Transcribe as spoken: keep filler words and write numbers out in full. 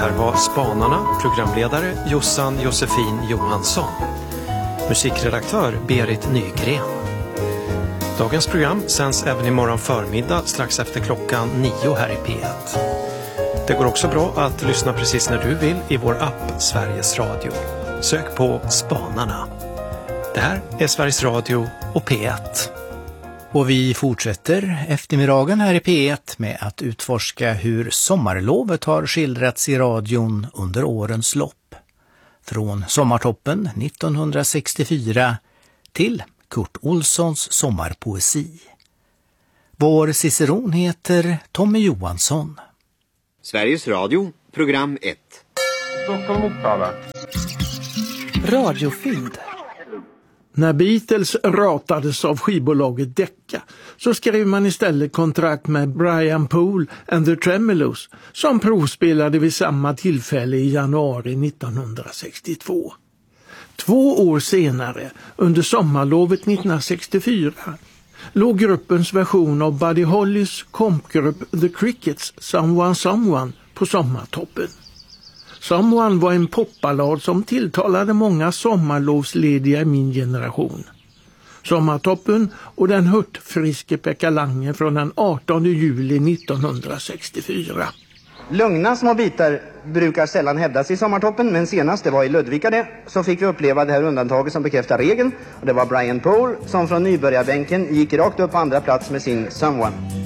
här var Spanarna, programledare Jossan Josefin Johansson. Musikredaktör Berit Nygren. Dagens program sänds även imorgon förmiddag strax efter klockan nio här i P ett. Det går också bra att lyssna precis när du vill i vår app Sveriges Radio. Sök på Spanarna. Det här är Sveriges Radio och P ett. Och vi fortsätter eftermiddagen här i P ett med att utforska hur sommarlovet har skildrats i radion under årens lopp. Från Sommartoppen nittonhundrasextiofyra till Kurt Olssons sommarpoesi. Vår ciceron heter Tommy Johansson. Sveriges Radio, program ett. Stockholm Uppsala. Radiofynd. När Beatles ratades av skivbolaget Decca så skrev man istället kontrakt med Brian Poole and the Tremeloes som provspelade vid samma tillfälle i januari nittonhundrasextiotvå. Två år senare, under sommarlovet nittonhundrasextiofyra, låg gruppens version av Buddy Hollys kompgrupp The Crickets Someone Someone på sommartoppen. Someone var en popballad som tilltalade många sommarlovslediga i min generation. Sommartoppen och den hurtfriske Pekka Lange från den artonde juli nittonhundrasextiofyra. Lugna små bitar brukar sällan hävdas i sommartoppen, men senast det var i Ludvika det, så fick vi uppleva det här undantaget som bekräftar regeln. Och det var Brian Poole som från nybörjarbänken gick rakt upp på andra plats med sin Someone.